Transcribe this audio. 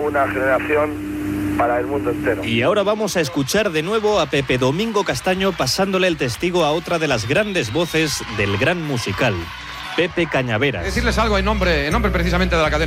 una generación para el mundo entero. Y ahora vamos a escuchar de nuevo a Pepe Domingo Castaño pasándole el testigo a otra de las grandes voces del gran musical, Pepe Cañaveras. Decirles algo en nombre precisamente de la cadena